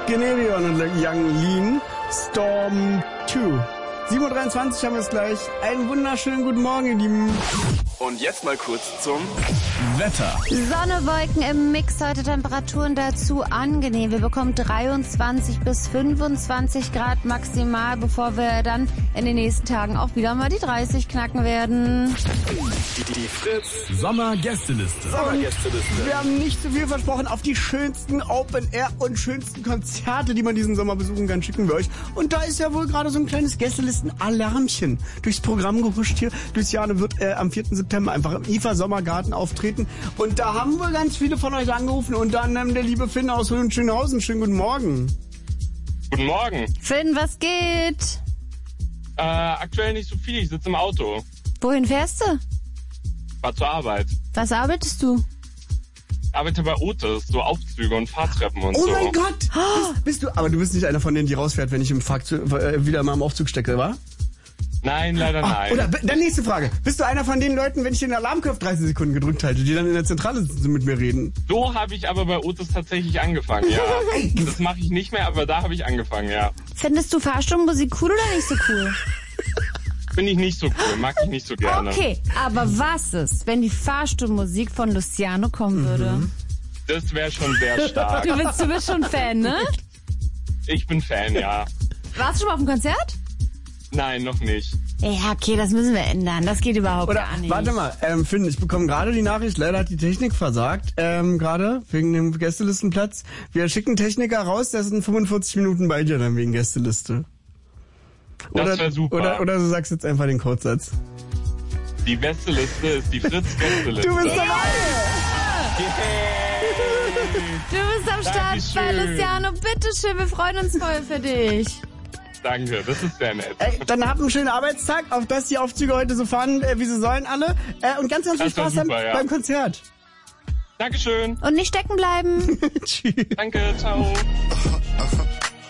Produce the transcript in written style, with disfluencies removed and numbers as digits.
Generion und Young Lean, Storm 2. 7.23 Uhr haben wir es gleich. Einen wunderschönen guten Morgen, ihr Lieben. Und jetzt mal kurz zum Wetter. Sonne, Wolken im Mix, heute Temperaturen dazu angenehm. Wir bekommen 23 bis 25 Grad maximal, bevor wir dann in den nächsten Tagen auch wieder mal die 30 knacken werden. die Fritz Sommergästeliste. Wir haben nicht zu viel versprochen. Auf die schönsten Open-Air und schönsten Konzerte, die man diesen Sommer besuchen kann, schicken wir euch. Und da ist ja wohl gerade so ein kleines Gästelisten-Alarmchen durchs Programm gehuscht hier. Luciane wird am 4. September einfach im IFA Sommergarten auftreten. Und da haben wir ganz viele von euch angerufen. Unter anderem der liebe Finn aus Schönhausen. Schönen guten Morgen. Guten Morgen. Finn, was geht? Aktuell nicht so viel, ich sitze im Auto. Wohin fährst du? Fahr zur Arbeit. Was arbeitest du? Ich arbeite bei Otis, so Aufzüge und Fahrtreppen und Oh so. mein Gott! Bist du? Aber du bist nicht einer von denen, die rausfährt, wenn ich wieder mal im Aufzug stecke, wa? Nein, leider nein. Oder dann nächste Frage. Bist du einer von den Leuten, wenn ich den Alarmknopf 30 Sekunden gedrückt halte, die dann in der Zentrale sitzen und mit mir reden? So habe ich aber bei Otis tatsächlich angefangen, ja. Das mache ich nicht mehr, aber da habe ich angefangen, ja. Findest du Fahrstuhlmusik cool oder nicht so cool? Finde ich nicht so cool, mag ich nicht so gerne. Okay, aber was ist, wenn die Fahrstuhlmusik von Luciano kommen würde? Das wäre schon sehr stark. Du bist schon Fan, ne? Ich bin Fan, ja. Warst du schon mal auf dem Konzert? Nein, noch nicht. Ja, okay, das müssen wir ändern. Das geht überhaupt Oder gar nicht. warte mal, Finn, ich bekomme gerade die Nachricht, leider hat die Technik versagt, gerade wegen dem Gästelistenplatz. Wir schicken Techniker raus, der ist in 45 Minuten bei dir dann wegen Gästeliste. Das wäre super. Oder du sagst jetzt einfach den Codesatz. Die beste Liste ist die Fritz-Gästeliste. Du bist dabei! Du bist am Start Dankeschön. bei Luciano. Bitteschön, wir freuen uns voll für dich. Danke, das ist sehr nett. Ey, dann habt einen schönen Arbeitstag, auf dass die Aufzüge heute so fahren, wie sie sollen alle. Und ganz, ganz viel Das wär Spaß dann super, ja. beim Konzert. Dankeschön. Und nicht stecken bleiben. Tschüss. Danke, ciao.